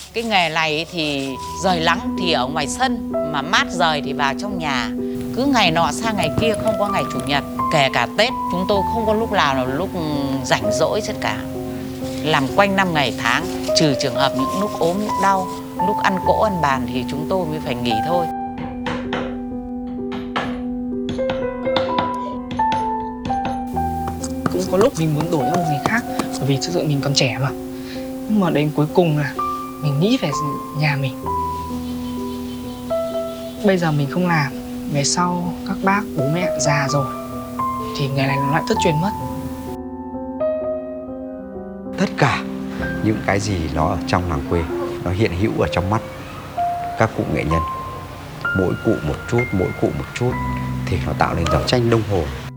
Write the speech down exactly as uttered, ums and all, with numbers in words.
Cái nghề này thì rời nắng thì ở ngoài sân, mà mát rời thì vào trong nhà. Cứ ngày nọ sang ngày kia, không có ngày chủ nhật. Kể cả Tết chúng tôi không có lúc nào là lúc rảnh rỗi hết cả. Làm quanh năm ngày tháng, trừ trường hợp những lúc ốm, lúc đau, lúc ăn cỗ ăn bàn thì chúng tôi mới phải nghỉ thôi. Cũng có lúc mình muốn đổi sang một nghề khác, bởi vì thực sự mình còn trẻ mà. Nhưng mà đến cuối cùng là mình nghĩ về nhà mình. Bây giờ mình không làm, về sau các bác, bố mẹ già rồi thì nghề này nó lại thất truyền mất. Tất cả những cái gì nó ở trong làng quê, nó hiện hữu ở trong mắt các cụ nghệ nhân. Mỗi cụ một chút, mỗi cụ một chút thì nó tạo nên dòng tranh đông hồ.